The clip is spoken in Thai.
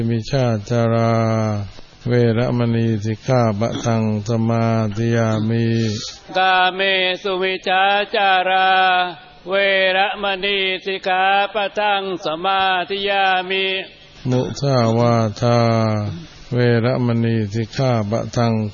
มิชาจาราเวรมณีสิกขาปะทังสมาธิยามิกาเมสุมิชาจาราเวรมณีสิกขาปะทังสมาธิยามิมุสาวาทาเวรมณีสิกขาปะทัง